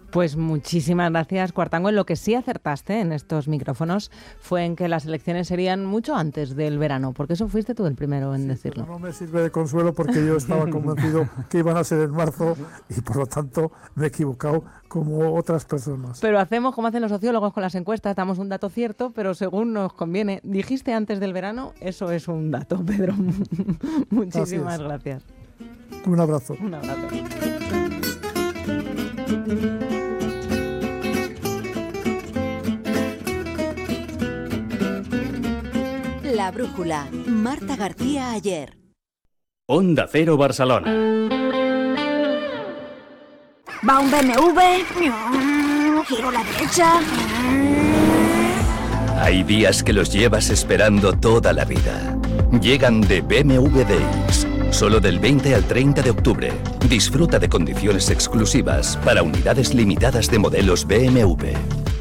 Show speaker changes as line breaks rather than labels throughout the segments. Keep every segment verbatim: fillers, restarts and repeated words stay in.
Pues muchísimas gracias, Cuartango. En lo que sí acertaste en estos micrófonos fue en que las elecciones serían mucho antes del verano, porque eso fuiste tú el primero en
sí,
decirlo.
Pero no me sirve de consuelo porque yo estaba convencido que iban a ser en marzo y por lo tanto me he equivocado como otras personas.
Pero hacemos como hacen los sociólogos con las encuestas, damos un dato cierto, pero según nos conviene. Dijiste antes del verano, eso es un dato, Pedro. Muchísimas gracias.
Un abrazo.
Un abrazo.
La brújula. Marta García Ayer.
Onda Cero Barcelona.
Va un B M W, giro a la derecha.
Hay días que los llevas esperando toda la vida. Llegan de B M W Days. Solo del veinte al treinta de octubre. Disfruta de condiciones exclusivas para unidades limitadas de modelos B M W.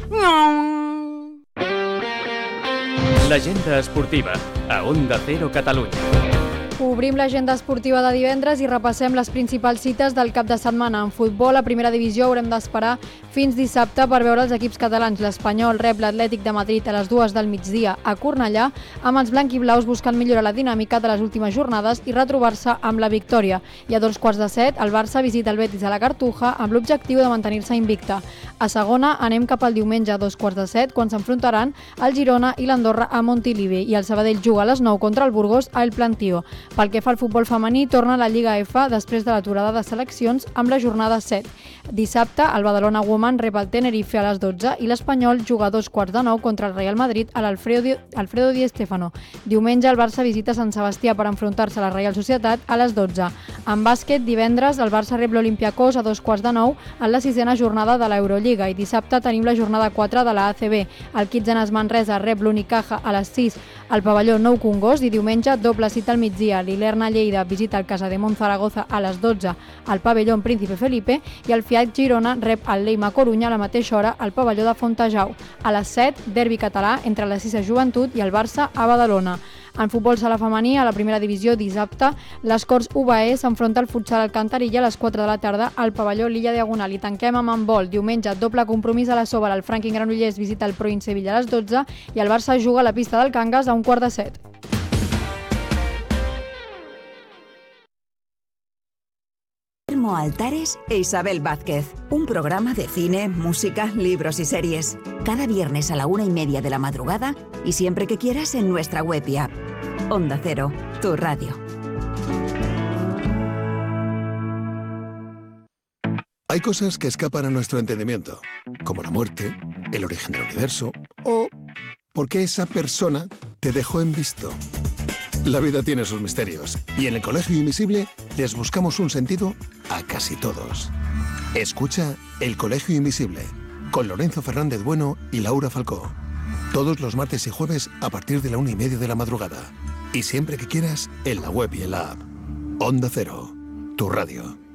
L'agenda esportiva a Onda Cero Catalunya.
Obrim l'agenda esportiva de divendres i repassem les principals cites del cap de setmana. En futbol, a primera divisió, haurem d'esperar fins dissabte per veure els equips catalans. L'Espanyol rep l'Atlètic de Madrid a les dues del migdia a Cornellà, amb els blanquiblaus buscant millorar la dinàmica de les últimes jornades i retrobar-se amb la victòria. I a dos quarts de set, el Barça visita el Betis a la Cartuja amb l'objectiu de mantenir-se invicta. A segona, anem cap al diumenge a dos quarts de set, quan s'enfrontaran el Girona i l'Andorra a Montilivi, i el Sabadell juga a les nou contra el Burgos a El Plantío. Pel que fa al futbol femení, torna a la Lliga F després de l'aturada de seleccions amb la jornada set. Dissabte, el Badalona Woman rep el Tenerife a les dotze i l'Espanyol juga a dos quarts de nou contra el Real Madrid a l'Alfredo Alfredo Di Stéfano. Diumenge, el Barça visita Sant Sebastià per enfrontar-se a la Reial Societat a les dotze. En bàsquet, divendres, el Barça rep l'Olympiacos a dos quarts de nou en la sisena jornada de l'Eurolliga, i dissabte tenim la jornada quatre de la A C B. El Kitzenes Manresa rep l'Unicaja a les sis al pavelló Nou Congost, i diumenge, doble cita al migdia. L'Ilerna Lleida visita el Casademont Zaragoza a les dotze al pavelló Príncipe Felipe, i el Fiat Girona rep el Leima Corunya a la mateixa hora al pavelló de Fontajau. A les set, derbi català entre la Cisa Joventut i el Barça a Badalona. En futbol sala femení, a la primera divisió, dissabte, les Corts U B E s'enfronta al Futsal Alcantarilla a les quatre de la tarda al pavelló Lilla Diagonal. I tanquem amb handbol. Diumenge, doble compromís a la Sobal. El Franklin Granollers visita el Proin Sevilla a les dotze i el Barça juga a la pista del Cangas a un quart de set.
Altares e Isabel Vázquez. Un programa de cine, música, libros y series. Cada viernes a la una y media de la madrugada y siempre que quieras en nuestra web y app. Onda Cero, tu radio.
Hay cosas que escapan a nuestro entendimiento, como la muerte, el origen del universo o por qué esa persona te dejó en visto. La vida tiene sus misterios y en el Colegio Invisible les buscamos un sentido a casi todos. Escucha El Colegio Invisible con Lorenzo Fernández Bueno y Laura Falcó. Todos los martes y jueves a partir de la una y media de la madrugada. Y siempre que quieras en la web y en la app. Onda Cero, tu radio.